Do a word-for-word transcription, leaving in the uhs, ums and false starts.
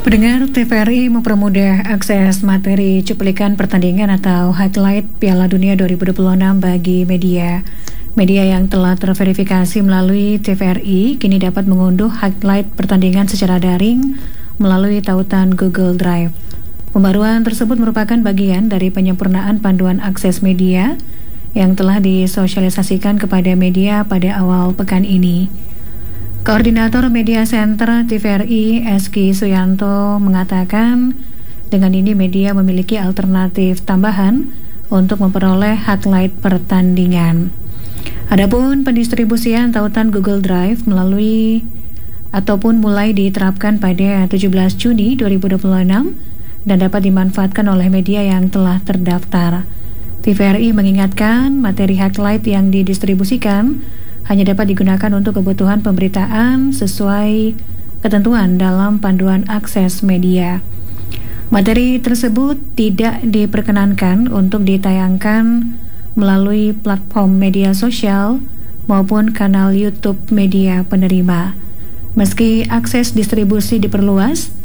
Pendengar, T V R I mempermudah akses materi cuplikan pertandingan atau highlight Piala Dunia dua ribu dua puluh enam bagi media. Media yang telah terverifikasi melalui T V R I kini dapat mengunduh highlight pertandingan secara daring melalui tautan Google Drive. Pembaruan tersebut merupakan bagian dari penyempurnaan panduan akses media yang telah disosialisasikan kepada media pada awal pekan ini. Koordinator Media Center T V R I, Eski Suyanto, mengatakan dengan ini media memiliki alternatif tambahan untuk memperoleh highlight pertandingan. Adapun pendistribusian tautan Google Drive melalui ataupun mulai diterapkan pada tujuh belas Juni dua ribu dua puluh enam dan dapat dimanfaatkan oleh media yang telah terdaftar. T V R I mengingatkan materi highlight yang didistribusikan hanya dapat digunakan untuk kebutuhan pemberitaan sesuai ketentuan dalam panduan akses media. Materi tersebut tidak diperkenankan untuk ditayangkan melalui platform media sosial maupun kanal YouTube media penerima. Meski akses distribusi diperluas,